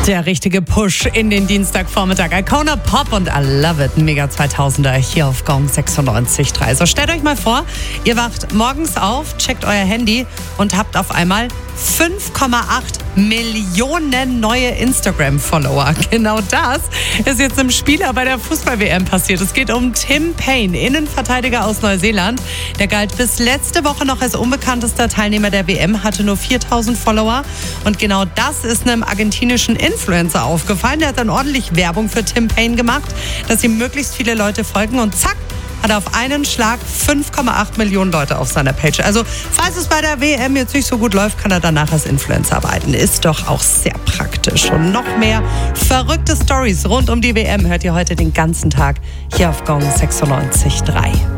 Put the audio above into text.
Der richtige Push in den Dienstagvormittag. Icona Pop und I Love It. Mega 2000er hier auf Gong 96.3. So, stellt euch mal vor, ihr wacht morgens auf, checkt euer Handy und habt auf einmal 5,8 Millionen neue Instagram-Follower. Genau das ist jetzt einem Spieler bei der Fußball-WM passiert. Es geht um Tim Payne, Innenverteidiger aus Neuseeland. Der galt bis letzte Woche noch als unbekanntester Teilnehmer der WM, hatte nur 4.000 Follower. Und genau das ist einem argentinischen Influencer aufgefallen. Der hat dann ordentlich Werbung für Tim Payne gemacht, dass ihm möglichst viele Leute folgen. Und zack, hat er auf einen Schlag 5,8 Millionen Leute auf seiner Page. Also falls es bei der WM jetzt nicht so gut läuft, kann er danach als Influencer arbeiten. Ist doch auch sehr praktisch. Und noch mehr verrückte Stories rund um die WM hört ihr heute den ganzen Tag hier auf Gong 96.3.